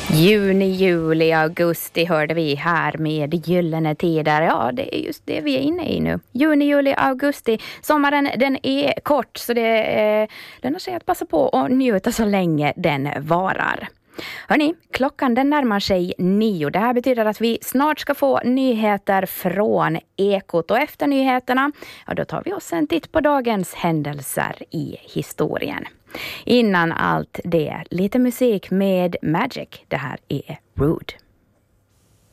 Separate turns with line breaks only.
Juni, juli, augusti hörde vi här med gyllene tider. Ja, det är just det vi är inne i nu. Juni, juli, augusti. Sommaren, den är kort så det lönar sig att passa på och njuta så länge den varar. Hörrni, klockan den närmar sig 9. Det här betyder att vi snart ska få nyheter från Ekot. Och efter nyheterna, ja, då tar vi oss en titt på dagens händelser i historien. Innan allt det, lite musik med Magic. Det här är Rude.